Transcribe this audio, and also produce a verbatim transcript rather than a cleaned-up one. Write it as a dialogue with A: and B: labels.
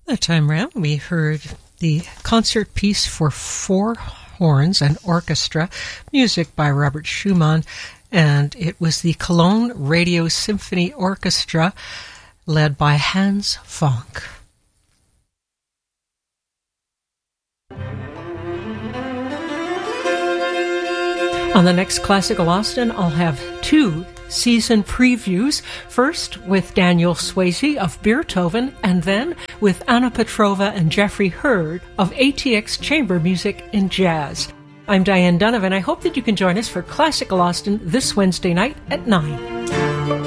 A: That time round, we heard the concert piece for four horns and orchestra, music by Robert Schumann, and it was the Cologne Radio Symphony Orchestra, led by Hans Fonck. On the next Classical Austin, I'll have two season previews, first with Daniel Swayze of Beethoven, and then with Anna Petrova and Jeffrey Hurd of A T X Chamber Music in Jazz. I'm Diane Donovan. I hope that you can join us for Classical Austin this Wednesday night at nine.